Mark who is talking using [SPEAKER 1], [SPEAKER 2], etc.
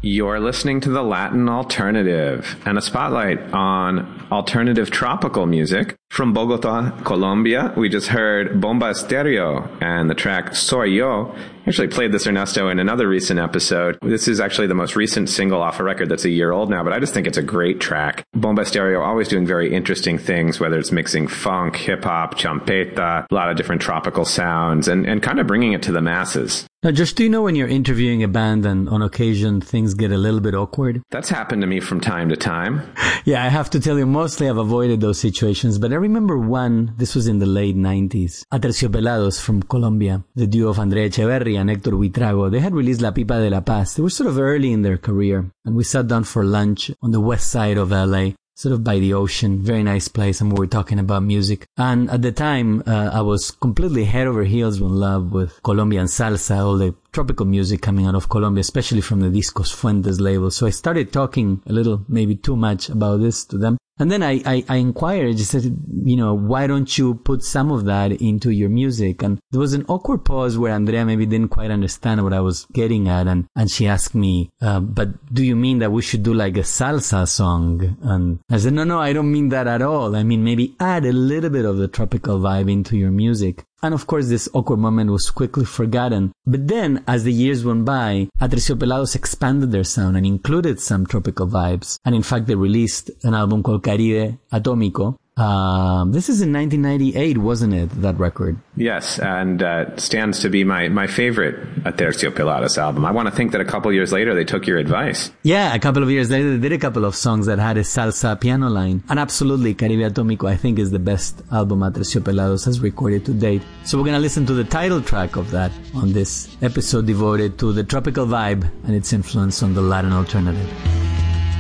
[SPEAKER 1] You're listening to the Latin Alternative and a spotlight on alternative tropical music. From Bogota, Colombia, we just heard Bomba Estéreo and the track Soy Yo. I actually played this, Ernesto, in another recent episode. This is actually the most recent single off a record that's a year old now, but I just think it's a great track. Bomba Estéreo always doing very interesting things, whether it's mixing funk, hip-hop, champeta, a lot of different tropical sounds, and kind of bringing it to the masses.
[SPEAKER 2] Now, Josh, do you know when you're interviewing a band and on occasion things get a little bit awkward?
[SPEAKER 1] That's happened to me from time to time.
[SPEAKER 2] Yeah, I have to tell you, mostly I've avoided those situations, but I remember one, this was in the late 90s, Aterciopelados from Colombia, the duo of Andrea Echeverri and Héctor Buitrago. They had released La Pipa de la Paz. They were sort of early in their career, and we sat down for lunch on the west side of LA. Sort of by the ocean, very nice place, and we were talking about music. And at the time, I was completely head over heels in love with Colombian salsa, all the tropical music coming out of Colombia, especially from the Discos Fuentes label. So I started talking a little, maybe too much about this to them. And then I inquired, I just said, why don't you put some of that into your music? And there was an awkward pause where Andrea maybe didn't quite understand what I was getting at. And she asked me, but do you mean that we should do like a salsa song? And I said, no, I don't mean that at all. I mean, maybe add a little bit of the tropical vibe into your music. And of course, this awkward moment was quickly forgotten. But then, as the years went by, Aterciopelados expanded their sound and included some tropical vibes. And in fact, they released an album called Caribe Atómico. This is in 1998, wasn't it, that record?
[SPEAKER 1] Yes, and stands to be my favorite Aterciopelados album. I want to think that a couple years later they took your advice.
[SPEAKER 2] Yeah, a couple of years later they did a couple of songs that had a salsa piano line. And absolutely, Caribe Atómico, I think, is the best album Aterciopelados has recorded to date. So we're going to listen to the title track of that on this episode devoted to the tropical vibe and its influence on the Latin alternative.